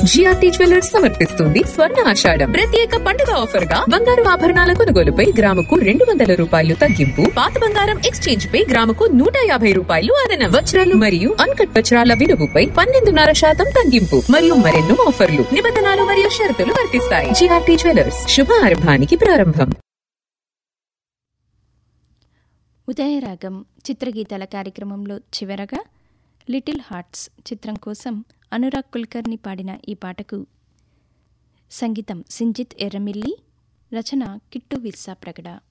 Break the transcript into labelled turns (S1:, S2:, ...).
S1: GRT jewellers సమర్పిస్తుంది స్వర్ణ ఆషాఢం ప్రత్యేక పండుగ ఆఫర్ గా బంగారు ఆభరణాల కొనుగోలుపై గ్రాముకు 200 రూపాయలు తగ్గింపు, పాత బంగారం ఎక్స్చేంజ్ పై గ్రాముకు 150 రూపాయలు అదనం, వజ్రాలు మరియు అన్కట్ వజ్రాల విలువపై 12.5% తగ్గింపు మరియు మరెన్నో ఆఫర్లు. నిబంధనలు మరియు షరతులు వర్తిస్తాయి. జిఆర్టీ జ్యువెలర్స్, శుభారంభానికి ప్రారంభం.
S2: ఉదయరాగం చిత్రగీతాల కార్యక్రమంలో చివరగా లిటిల్ హార్ట్స్ చిత్రం కోసం అనురాగ్ కుల్కర్ని పాడిన ఈ పాటకు సంగీతం సింజిత్ ఎర్రమిల్లి, రచన కిట్టు విర్సా ప్రగడ.